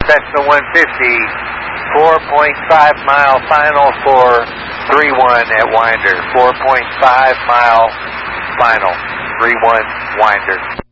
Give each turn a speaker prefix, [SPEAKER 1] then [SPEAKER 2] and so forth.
[SPEAKER 1] Cessna 150, 4.5 mile final for 3-1 at Winder. 4.5 mile final, 3-1 Winder.